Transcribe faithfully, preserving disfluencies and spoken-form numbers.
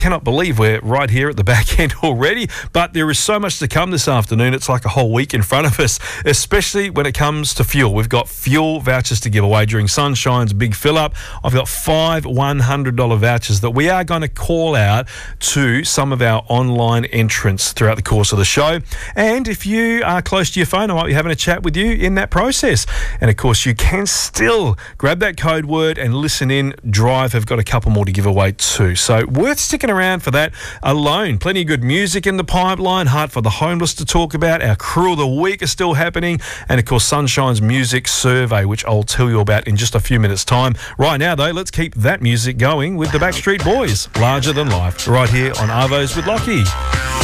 Cannot believe we're right here at the back end already, but there is so much to come this afternoon. It's like a whole week in front of us, especially when it comes to fuel. We've got fuel vouchers to give away during Sunshine's Big Fill Up. I've got five one hundred dollars vouchers that we are going to call out to some of our online entrants throughout the course of the show. And if you are close to your phone, I might be having a chat with you in that process. And of course, you can still grab that code word and listen in. Drive have got a couple more to give away too. So worth sticking around for that alone. Plenty of good music in the pipeline. Heart for the Homeless to talk about. Our Crew of the Week is still happening. And of course, Sunshine's Music Survey, which I'll tell you about in just a few minutes' time. Right now, though, let's keep that music going with the Backstreet Boys. Larger Than Life, right here on Arvos with Lockie.